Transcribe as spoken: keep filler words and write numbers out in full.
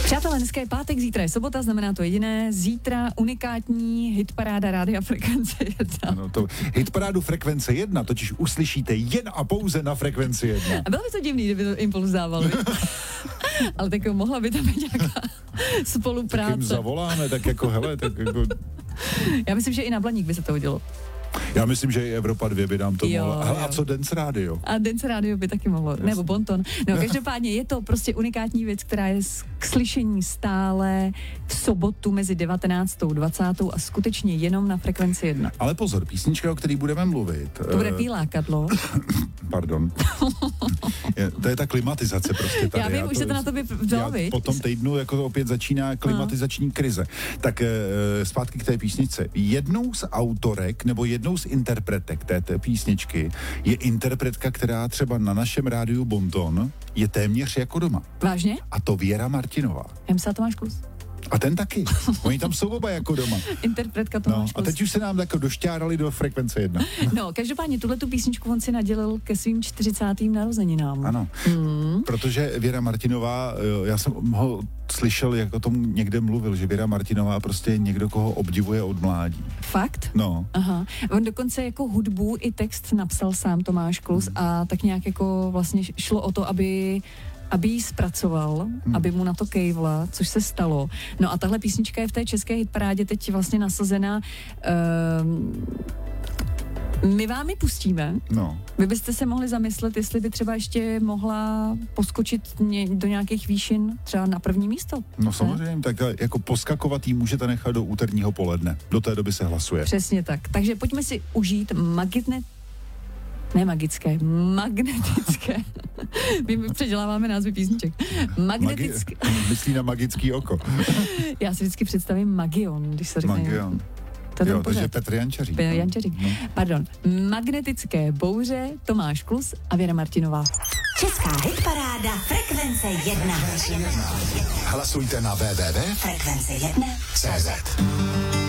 Přátelé, dneska je pátek, zítra je sobota, znamená to jediné. Zítra unikátní hitparáda Rádia Frekvence jedna. Ano, to hitparádu Frekvence jedna totiž uslyšíte jen a pouze na Frekvenci jedna. A bylo by to divný, kdyby to Impuls dával. Ale tak mohla by tam být nějaká spolupráce. Tak jim zavoláme, tak jako hele, tak jako... Já myslím, že i na Blaník by se to hodilo. Já myslím, že i Evropa dvě by nám to Jo, mohla. Hele, jo. a co Dance Radio? A Dance Radio by taky mohlo, nebo Bonton. No každopádně je to prostě unikátní věc, která je k slyšení stále v sobotu mezi devatenáctou a dvacátou a skutečně jenom na Frekvenci jedna. Ale pozor, písnička, o který budeme mluvit. To bude eh, pílákadlo. Pardon. je, to je ta klimatizace prostě tady. Já vím, už se to na tobě vzalo, viď? Po tom týdnu jako opět začíná klimatizační krize. Tak eh, zpátky k té písničce. Jednou z autorek nebo jednou z interpretek té, té písničky je interpretka, která třeba na našem rádiu Bonton je téměř jako doma. Vážně? A to Věra Martinová. Já myslím, Tomáš Klus. A ten taky. Oni tam jsou oba jako doma. Interpretka No, Tomáš a Klus. teď už se nám jako došťárali do Frekvence jedna. No, každopádně tuhle tu písničku on si nadělil ke svým čtyřicátým narozeninám. Ano, Hmm. protože Věra Martinová, jo, já jsem ho slyšel, jak o tom někde mluvil, že Věra Martinová prostě je někdo, koho obdivuje od mládí. Fakt? No. Aha. On dokonce jako hudbu i text napsal sám Tomáš Klus hmm. a tak nějak jako vlastně šlo o to, aby aby ji zpracoval, hmm. aby mu na to kejvla, což se stalo. No a tahle písnička je v té české hitparádě teď vlastně nasazena. Um, my vám ji pustíme. No. Vy byste se mohli zamyslet, jestli by třeba ještě mohla poskočit ně, do nějakých výšin třeba na první místo. No samozřejmě, tak jako poskakovat jí můžete nechat do úterního poledne. Do té doby se hlasuje. Přesně tak. Takže pojďme si užít magnet Ne magické, magnetické. My předěláváme názvy písniček. Magnetické. Magi- myslí na magický oko. Já si vždycky představím Magion, když se řekne. Magion. To Jo, takže Petr Jančařík. Petr Jančařík. No. Pardon. Magnetické bouře, Tomáš Klus a Věra Martinová. Česká hitparáda Frekvence jedna. Hlasujte na w w w tečka Frekvence jedna tečka cé zet.